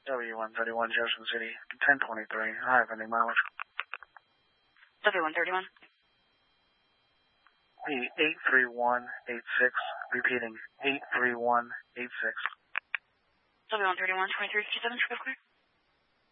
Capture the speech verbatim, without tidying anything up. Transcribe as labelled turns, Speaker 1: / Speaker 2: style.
Speaker 1: W one thirty-one, Jefferson City, ten twenty-three. I have any mileage.
Speaker 2: W one thirty-one.
Speaker 1: eight three one eight six, repeating, eight three one eight six.
Speaker 2: W one thirty-one, twenty-three fifty-seven, clear.